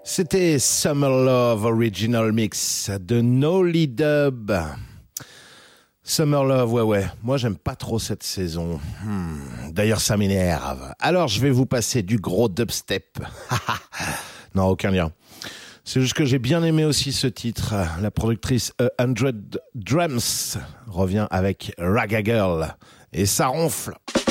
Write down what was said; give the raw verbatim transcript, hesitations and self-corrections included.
C'était Summer Love Original Mix de Nolly Dub. Summer Love, ouais, ouais. Moi, j'aime pas trop cette saison. Hmm. D'ailleurs, ça m'énerve. Alors, je vais vous passer du gros dubstep. Non, aucun lien. C'est juste que j'ai bien aimé aussi ce titre. La productrice A Hundred Drums revient avec Ragga Girl. Et ça ronfle.